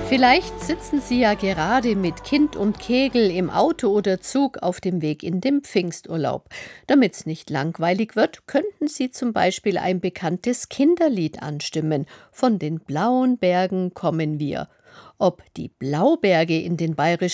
Vielleicht sitzen Sie ja gerade mit Kind und Kegel im Auto oder Zug auf dem Weg in den Pfingsturlaub. Damit's nicht langweilig wird, könnten Sie zum Beispiel ein bekanntes Kinderlied anstimmen. Von den blauen Bergen kommen wir. Ob die Blauberge in den bayerischen